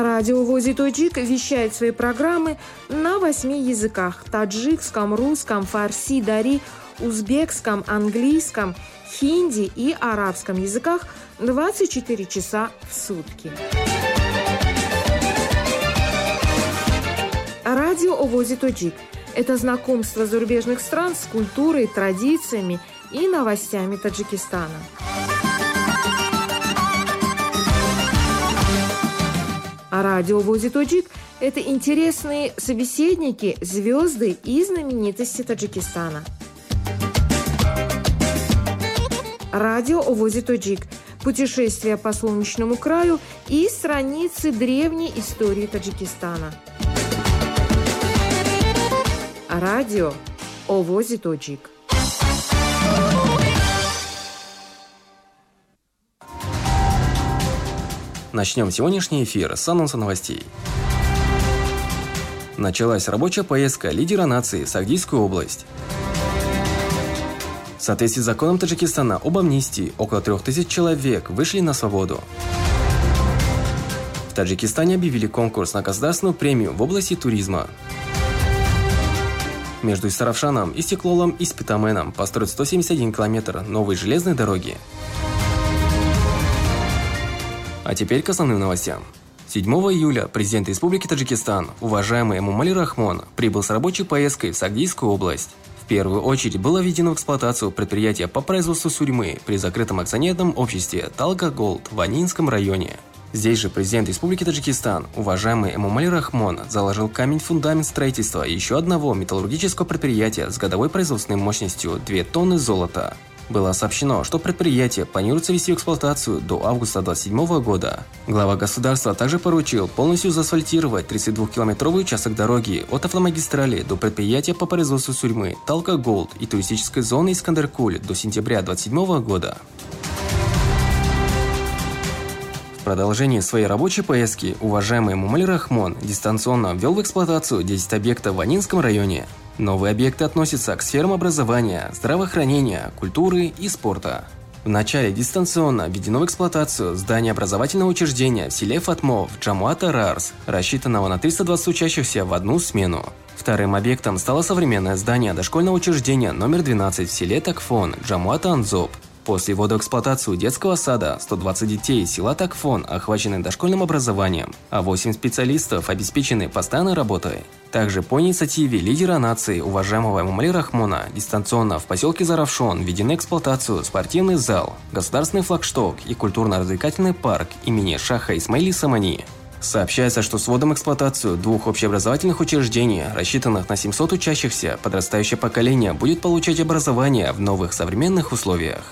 Радио «Вози Тоджик» вещает свои программы на 8 языках: таджикском, русском, фарси, дари, узбекском, английском, хинди и арабском языках 24 часа в сутки. Радио «Вози Тоджик» – это знакомство зарубежных стран с культурой, традициями и новостями Таджикистана. А радио «Вози Тоджик» – это интересные собеседники, звезды и знаменитости Таджикистана. Радио «Вози Тоджик» – путешествие по солнечному краю и страницы древней истории Таджикистана. Радио «Вози Тоджик». Начнем сегодняшний эфир с анонса новостей. Началась рабочая поездка лидера нации в Сагдийскую область. В соответствии с законом Таджикистана об амнистии, около 3000 человек вышли на свободу. В Таджикистане объявили конкурс на государственную премию в области туризма. Между Саравшаном, Истеклолом и Спитаменом построят 171 километр новой железной дороги. А теперь к основным новостям. 7 июля президент Республики Таджикистан, уважаемый Эмомали Рахмон, прибыл с рабочей поездкой в Сагдийскую область. В первую очередь было введено в эксплуатацию предприятие по производству сурьмы при закрытом акционерном обществе Талга Голд в Анинском районе. Здесь же президент Республики Таджикистан, уважаемый Эмомали Рахмон, заложил камень-фундамент строительства еще одного металлургического предприятия с годовой производственной мощностью 2 тонны золота. Было сообщено, что предприятие планируется ввести в эксплуатацию до августа 2027 года. Глава государства также поручил полностью заасфальтировать 32-километровый участок дороги от автомагистрали до предприятия по производству сурьмы Талга Голд и туристической зоны Искандер-Куль до сентября 2027 года. В продолжении своей рабочей поездки уважаемый Эмомали Рахмон дистанционно ввел в эксплуатацию 10 объектов в Анинском районе. Новые объекты относятся к сферам образования, здравоохранения, культуры и спорта. Вначале дистанционно введено в эксплуатацию здание образовательного учреждения в селе Фатмо в Джамуата Рарс, рассчитанного на 320 учащихся в одну смену. Вторым объектом стало современное здание дошкольного учреждения номер 12 в селе Такфон, Джамуата Анзоб. После ввода в эксплуатацию детского сада 120 детей села Такфон охвачены дошкольным образованием, а 8 специалистов обеспечены постоянной работой. Также по инициативе лидера нации, уважаемого Эмомали Рахмона, дистанционно в поселке Заравшон введены в эксплуатацию спортивный зал, государственный флагшток и культурно-развлекательный парк имени Шаха Исмаили Самани. Сообщается, что с вводом в эксплуатацию 2 общеобразовательных учреждений, рассчитанных на 700 учащихся, подрастающее поколение будет получать образование в новых современных условиях.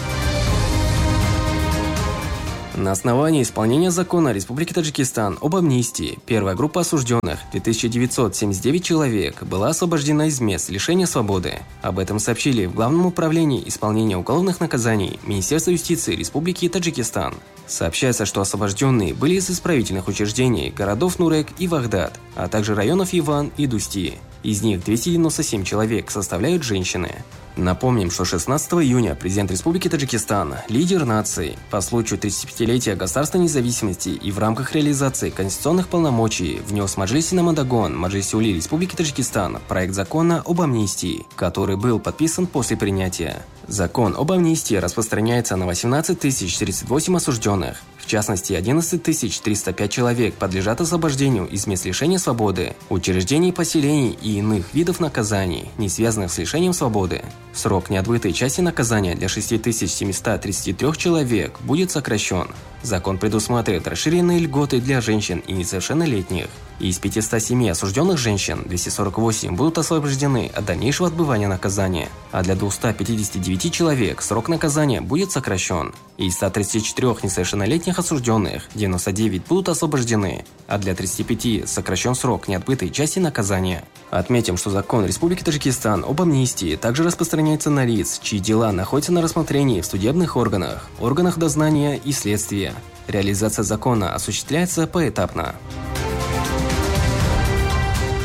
На основании исполнения закона Республики Таджикистан об амнистии, первая группа осужденных, 2979 человек, была освобождена из мест лишения свободы. Об этом сообщили в Главном управлении исполнения уголовных наказаний Министерства юстиции Республики Таджикистан. Сообщается, что освобожденные были из исправительных учреждений городов Нурек и Вагдад, а также районов Иван и Дусти. Из них 297 человек составляют женщины. Напомним, что 16 июня президент Республики Таджикистан, лидер нации, по случаю 35-летия государственной независимости и в рамках реализации конституционных полномочий внес в Маджлиси Намадагон, Маджлиси-Ули Республики Таджикистан проект закона об амнистии, который был подписан после принятия. Закон об амнистии распространяется на 18 038 осужденных. В частности, 11 305 человек подлежат освобождению из мест лишения свободы, учреждений, поселений и иных видов наказаний, не связанных с лишением свободы. Срок неотбытой части наказания для 6733 человек будет сокращен. Закон предусматривает расширенные льготы для женщин и несовершеннолетних. Из 507 осужденных женщин 248 будут освобождены от дальнейшего отбывания наказания, а для 259 человек срок наказания будет сокращен. Из 134 несовершеннолетних осужденных 99 будут освобождены, а для 35 сокращен срок неотбытой части наказания. Отметим, что закон Республики Таджикистан об амнистии также распространяется на лиц, чьи дела находятся на рассмотрении в судебных органах, органах дознания и следствия. Реализация закона осуществляется поэтапно.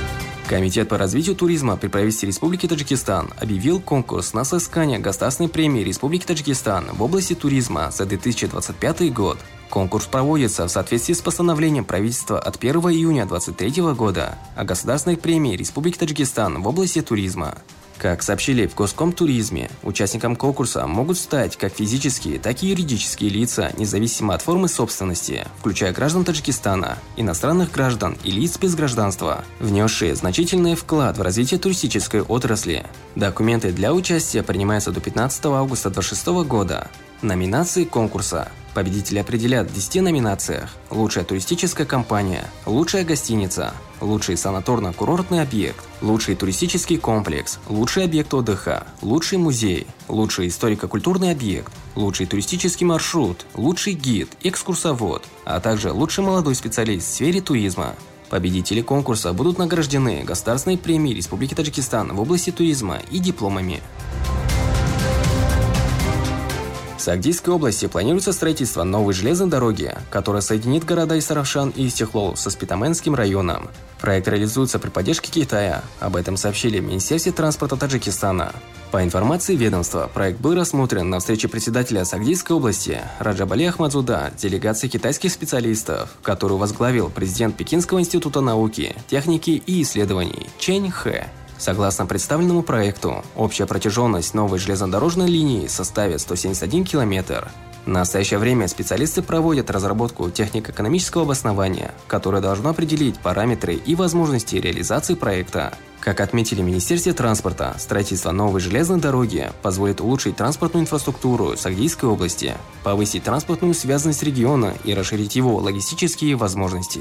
Комитет по развитию туризма при правительстве Республики Таджикистан объявил конкурс на соискание государственной премии Республики Таджикистан в области туризма за 2025 год. Конкурс проводится в соответствии с постановлением правительства от 1 июня 2023 года о государственной премии Республики Таджикистан в области туризма. Как сообщили в Госкомтуризме, участникам конкурса могут стать как физические, так и юридические лица, независимо от формы собственности, включая граждан Таджикистана, иностранных граждан и лиц без гражданства, внесшие значительный вклад в развитие туристической отрасли. Документы для участия принимаются до 15 августа 2026 года. Номинации конкурса. Победители определят в 10 номинациях: лучшая туристическая компания, лучшая гостиница, лучший санаторно-курортный объект, лучший туристический комплекс, лучший объект отдыха, лучший музей, лучший историко-культурный объект, лучший туристический маршрут, лучший гид, экскурсовод, а также лучший молодой специалист в сфере туризма. Победители конкурса будут награждены Государственной премией Республики Таджикистан в области туризма и дипломами. В Сагдийской области планируется строительство новой железной дороги, которая соединит города Исаравшан и Истихлол со Спитаменским районом. Проект реализуется при поддержке Китая. Об этом сообщили в Министерстве транспорта Таджикистана. По информации ведомства, проект был рассмотрен на встрече председателя Сагдийской области Раджабали Ахмадзуда с делегацией китайских специалистов, которую возглавил президент Пекинского института науки, техники и исследований Чэнь Хэ. Согласно представленному проекту, общая протяженность новой железнодорожной линии составит 171 километр. В настоящее время специалисты проводят разработку технико-экономического обоснования, которое должно определить параметры и возможности реализации проекта. Как отметили в Министерстве транспорта, строительство новой железной дороги позволит улучшить транспортную инфраструктуру Сагдийской области, повысить транспортную связанность региона и расширить его логистические возможности.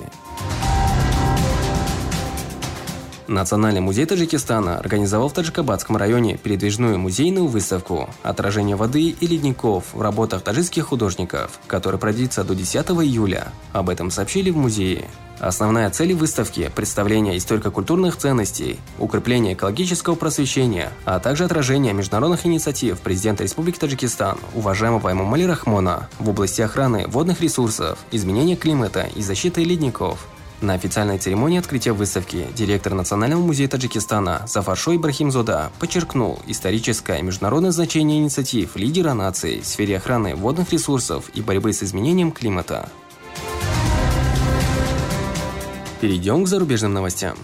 Национальный музей Таджикистана организовал в Таджикобадском районе передвижную музейную выставку «Отражение воды и ледников в работах таджикских художников», которая продлится до 10 июля. Об этом сообщили в музее. Основная цель выставки – представление историко-культурных ценностей, укрепление экологического просвещения, а также отражение международных инициатив президента Республики Таджикистан, уважаемого Эмомали Рахмона, в области охраны водных ресурсов, изменения климата и защиты ледников. На официальной церемонии открытия выставки директор Национального музея Таджикистана Зафаршой Ибрахимзода подчеркнул историческое и международное значение инициатив лидера нации в сфере охраны водных ресурсов и борьбы с изменением климата. Перейдем к зарубежным новостям.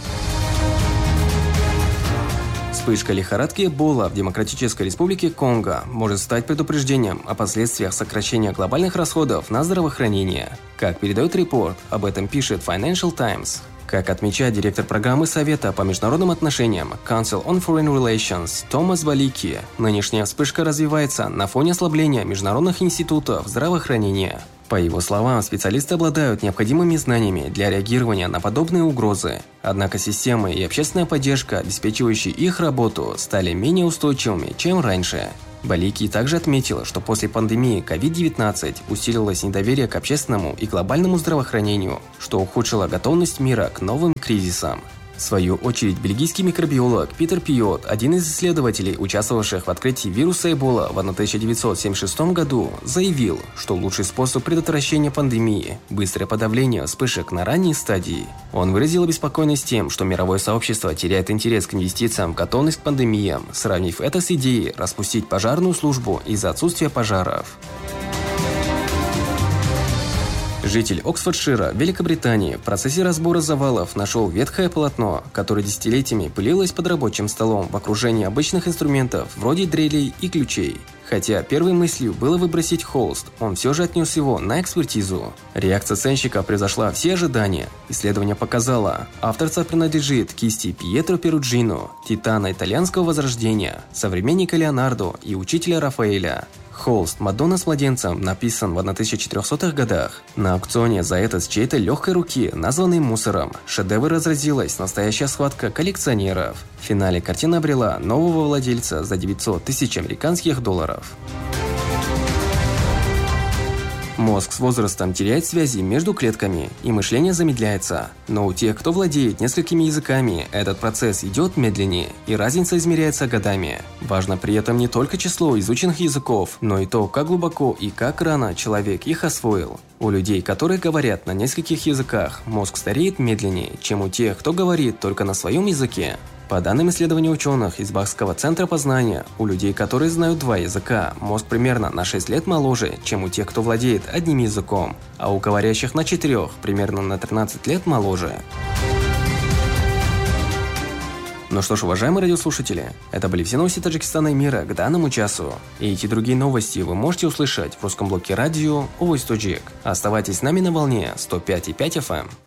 Вспышка лихорадки Эбола в Демократической Республике Конго может стать предупреждением о последствиях сокращения глобальных расходов на здравоохранение. Как передает репорт, об этом пишет Financial Times. Как отмечает директор программы Совета по международным отношениям Council on Foreign Relations Томас Балики, нынешняя вспышка развивается на фоне ослабления международных институтов здравоохранения. По его словам, специалисты обладают необходимыми знаниями для реагирования на подобные угрозы. Однако системы и общественная поддержка, обеспечивающие их работу, стали менее устойчивыми, чем раньше. Балики также отметил, что после пандемии COVID-19 усилилось недоверие к общественному и глобальному здравоохранению, что ухудшило готовность мира к новым кризисам. В свою очередь, бельгийский микробиолог Питер Пиот, один из исследователей, участвовавших в открытии вируса Эбола в 1976 году, заявил, что лучший способ предотвращения пандемии – быстрое подавление вспышек на ранней стадии. Он выразил обеспокоенность тем, что мировое сообщество теряет интерес к инвестициям в готовность к пандемиям, сравнив это с идеей распустить пожарную службу из-за отсутствия пожаров. Житель Оксфордшира, Великобритании, в процессе разбора завалов нашел ветхое полотно, которое десятилетиями пылилось под рабочим столом в окружении обычных инструментов, вроде дрелей и ключей. Хотя первой мыслью было выбросить холст, он все же отнес его на экспертизу. Реакция оценщика превзошла все ожидания. Исследование показало, авторство принадлежит кисти Пьетро Перуджино, титана итальянского возрождения, современника Леонардо и учителя Рафаэля. Холст «Мадонна с младенцем» написан в 1400-х годах. На аукционе за это с чьей-то легкой руки, названный мусором, шедевр разразилась настоящая схватка коллекционеров. В финале картина обрела нового владельца за 900 тысяч американских долларов. Мозг с возрастом теряет связи между клетками, и мышление замедляется. Но у тех, кто владеет несколькими языками, этот процесс идет медленнее, и разница измеряется годами. Важно при этом не только число изученных языков, но и то, как глубоко и как рано человек их освоил. У людей, которые говорят на нескольких языках, мозг стареет медленнее, чем у тех, кто говорит только на своем языке. По данным исследований ученых из Бахского центра познания, у людей, которые знают 2 языка, мозг примерно на 6 лет моложе, чем у тех, кто владеет одним языком, а у говорящих на 4 примерно на 13 лет моложе. Ну что ж, уважаемые радиослушатели, это были все новости Таджикистана и мира к данному часу. И эти другие новости вы можете услышать в русском блоке радио Always Tajik. Оставайтесь с нами на волне 105,5 FM.